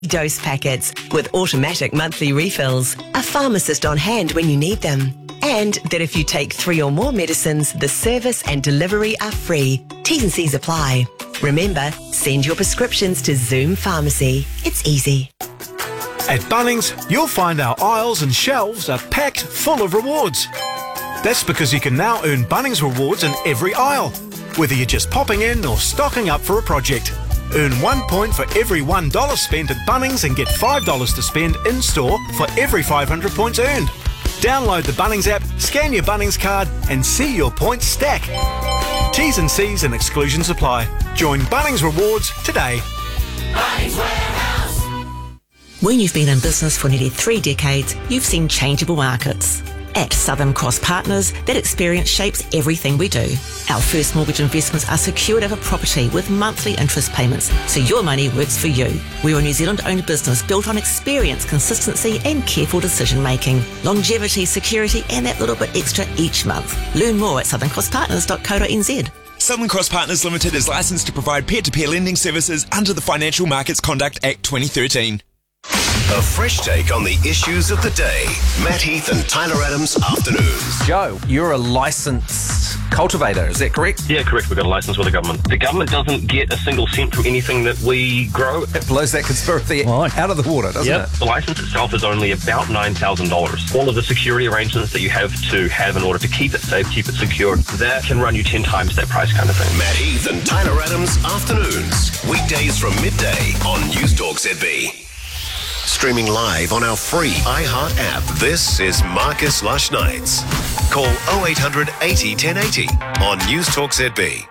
dose packets with automatic monthly refills, a pharmacist on hand when you need them, and that if you take 3 or more medicines, the service and delivery are free. T's and C's apply. Remember, send your prescriptions to Zoom Pharmacy. It's easy. At Bunnings, you'll find our aisles and shelves are packed full of rewards. That's because you can now earn Bunnings rewards in every aisle, whether you're just popping in or stocking up for a project. Earn 1 point for every $1 spent at Bunnings and get $5 to spend in-store for every 500 points earned. Download the Bunnings app, scan your Bunnings card and see your points stack. T's and C's and exclusions apply. Join Bunnings Rewards today. Bunnings Warehouse. When you've been in business for nearly 3 decades, you've seen changeable markets. At Southern Cross Partners, that experience shapes everything we do. Our first mortgage investments are secured over property with monthly interest payments, so your money works for you. We're a New Zealand-owned business built on experience, consistency and careful decision-making. Longevity, security and that little bit extra each month. Learn more at southerncrosspartners.co.nz. Southern Cross Partners Limited is licensed to provide peer-to-peer lending services under the Financial Markets Conduct Act 2013. A fresh take on the issues of the day. Matt Heath and Tyler Adams Afternoons. Joe, you're a licensed cultivator, is that correct? Yeah, correct. We've got a license with the government. The government doesn't get a single cent from anything that we grow. It blows that conspiracy out of the water, doesn't it? The license itself is only about $9,000. All of the security arrangements that you have to have in order to keep it safe, keep it secure, that can run you 10 times that price kind of thing. Matt Heath and Tyler Adams Afternoons. Weekdays from midday on News Talk ZB. Streaming live on our free iHeart app. This is Marcus Lush Nights. Call 0800 80 1080 on News Talk ZB.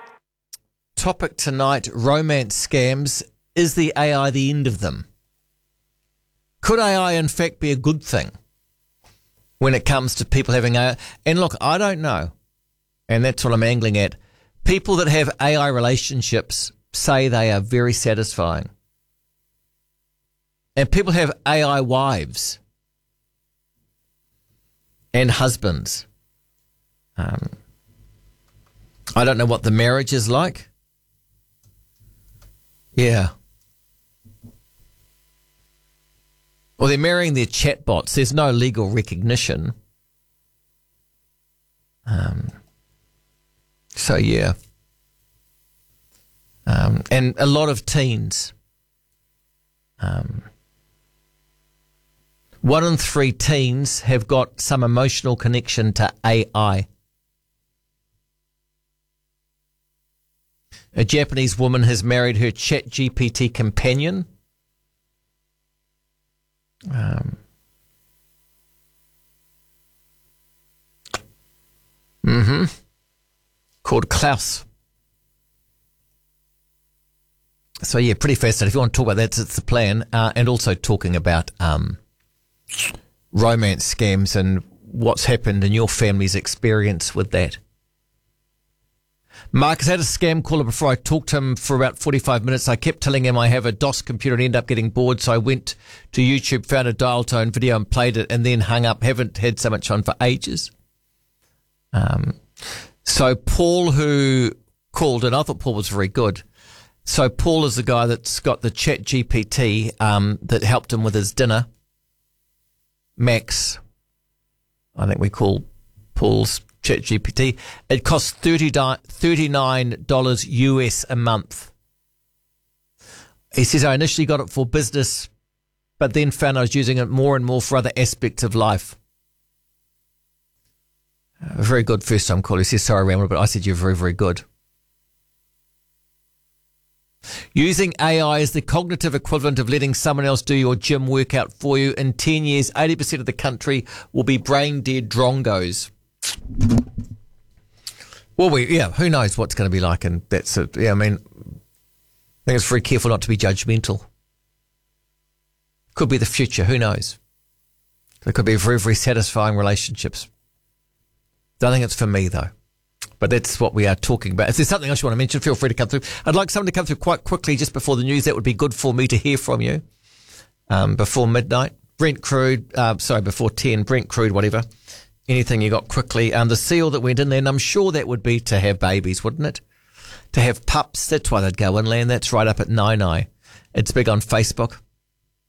Topic tonight, romance scams. Is the AI the end of them? Could AI in fact be a good thing when it comes to people having AI? And look, I don't know. And that's what I'm angling at. People that have AI relationships say they are very satisfying. And people have AI wives and husbands. I don't know what the marriage is like. Yeah. Well, they're marrying their chatbots. There's no legal recognition. So, yeah. And a lot of teens. 1 in 3 teens have got some emotional connection to AI. A Japanese woman has married her ChatGPT companion. Called Klaus. So, yeah, pretty fascinating. If you want to talk about that, it's the plan. And also talking about romance scams and what's happened in your family's experience with that. Marcus had a scam caller before. I talked to him for about 45 minutes. I kept telling him I have a DOS computer and ended up getting bored. So I went to YouTube, found a dial tone video and played it and then hung up. Haven't had so much fun for ages. So Paul, who called, and I thought Paul was very good. So Paul is the guy that's got the ChatGPT that helped him with his dinner. Max, I think we call Paul's ChatGPT. It costs $39 US a month. He says, I initially got it for business, but then found I was using it more and more for other aspects of life. A very good first time call. He says, sorry, Ramble, but I said you're very, very good. Using AI is the cognitive equivalent of letting someone else do your gym workout for you. In 10 years, 80% of the country will be brain-dead drongos. Well, who knows what's going to be like, and that's it. Yeah, I mean, I think it's very careful not to be judgmental. Could be the future, who knows? There could be very, very satisfying relationships. Don't think it's for me, though. But that's what we are talking about. If there's something else you want to mention, feel free to come through. I'd like someone to come through quite quickly just before the news. That would be good for me to hear from you before midnight. Before 10. Brent Crude, whatever. Anything you got quickly. The seal that went in there, and I'm sure that would be to have babies, wouldn't it? To have pups. That's why they'd go inland. That's right up at Nainai. It's big on Facebook.